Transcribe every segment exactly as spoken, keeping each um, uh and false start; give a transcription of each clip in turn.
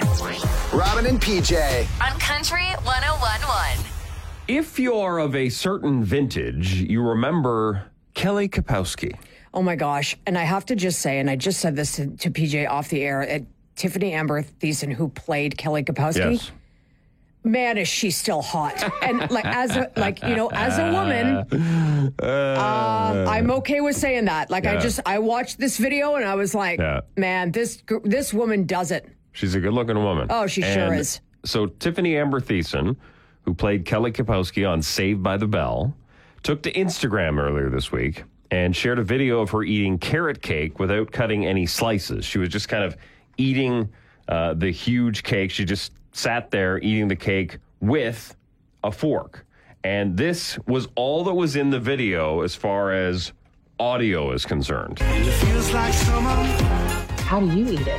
Robin and P J. On Country one oh one point one. If you're of a certain vintage, you remember Kelly Kapowski. Oh my gosh. And I have to just say, and I just said this to, to P J off the air, uh, Tiffany Amber Thiessen, who played Kelly Kapowski. Yes. Man, is she still hot. And like, as a, like, you know, as a woman, uh, uh, I'm okay with saying that. Like, yeah. I just, I watched this video and I was like, yeah. man, this, this woman does it. She's a good looking woman. Oh, she and sure is. So Tiffany Amber Thiessen, who played Kelly Kapowski on Saved by the Bell, took to Instagram earlier this week and shared a video of her eating carrot cake without cutting any slices. She was just kind of eating uh, the huge cake. She just sat there eating the cake with a fork. And this was all that was in the video as far as audio is concerned. It feels like summer. How do you eat it?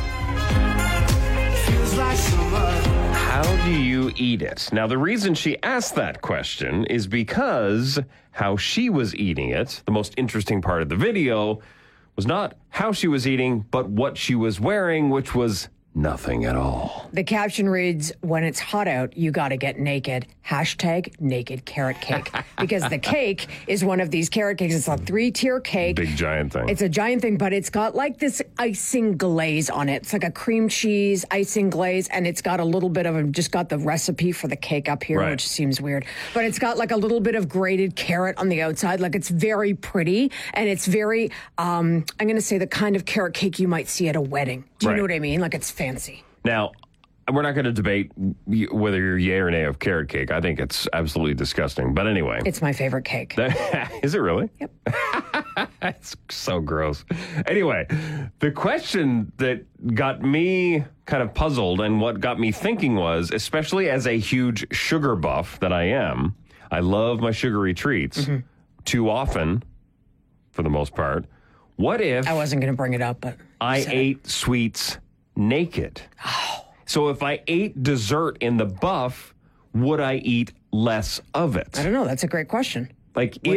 Feels like summer. How do you eat it? Now, the reason she asked that question is because how she was eating it, the most interesting part of the video, was not how she was eating, but what she was wearing, which was nothing at all. The caption reads, when it's hot out, you got to get naked. Hashtag naked carrot cake. Because the cake is one of these carrot cakes. It's a three-tier cake. Big giant thing. It's a giant thing, but it's got like this icing glaze on it. It's like a cream cheese icing glaze, and it's got a little bit of, a, just got the recipe for the cake up here, right. which seems weird. But it's got like a little bit of grated carrot on the outside. Like it's very pretty, and it's very, um, I'm going to say the kind of carrot cake you might see at a wedding. Do you right. know what I mean? Like it's fancy. Now, we're not going to debate whether you're yay or nay of carrot cake. I think it's absolutely disgusting. But anyway. It's my favorite cake. Is it really? Yep. It's so gross. Anyway, the question that got me kind of puzzled and what got me thinking was, especially as a huge sugar buff that I am, I love my sugary treats mm-hmm. too often, for the most part. What if I wasn't going to bring it up, but I ate it. sweets naked? Oh. So if I ate dessert in the buff, would I eat less of it? I don't know. That's a great question. Like,